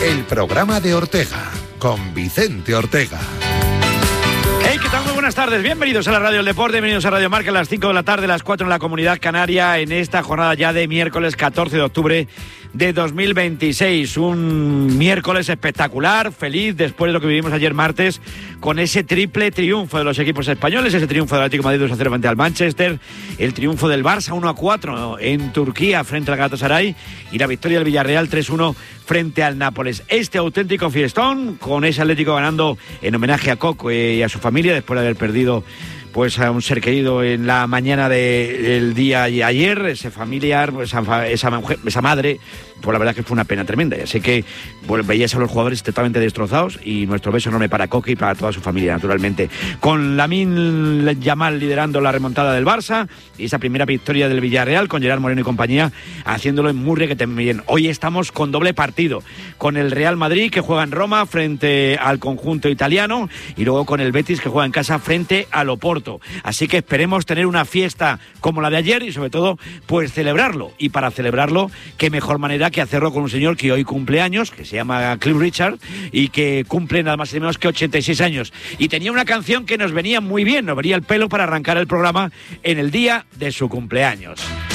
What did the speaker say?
El programa de Ortega, con Vicente Ortega. Hey, ¿qué tal? Muy buenas tardes. Bienvenidos a la Radio del Deporte, bienvenidos a Radio Marca a las 5 de la tarde, las 4 en la Comunidad Canaria, en esta jornada ya de miércoles 14 de octubre de 2026. Un miércoles espectacular, feliz, después de lo que vivimos ayer martes, con ese triple triunfo de los equipos españoles, ese triunfo del Atlético de Madrid 2-0 frente al Manchester, el triunfo del Barça 1-4 en Turquía frente al Galatasaray y la victoria del Villarreal 3-1 frente al Nápoles. Este auténtico fiestón, con ese Atlético ganando en homenaje a Coco y a su familia después de haber perdido pues a un ser querido en la mañana del día ayer, ese familiar, esa madre, pues la verdad que fue una pena tremenda. Así que bueno, veías a los jugadores totalmente destrozados y nuestro beso enorme para Coque y para toda su familia, naturalmente. Con Lamine Yamal liderando la remontada del Barça y esa primera victoria del Villarreal con Gerard Moreno y compañía, haciéndolo en muy requete bien. Hoy estamos con doble partido, con el Real Madrid que juega en Roma frente al conjunto italiano y luego con el Betis que juega en casa frente al Oporto. Así que esperemos tener una fiesta como la de ayer y sobre todo pues celebrarlo, y para celebrarlo qué mejor manera que hacerlo con un señor que hoy cumple años, que se llama Cliff Richard y que cumple nada más y menos que 86 años y tenía una canción que nos venía muy bien, nos venía el pelo para arrancar el programa en el día de su cumpleaños.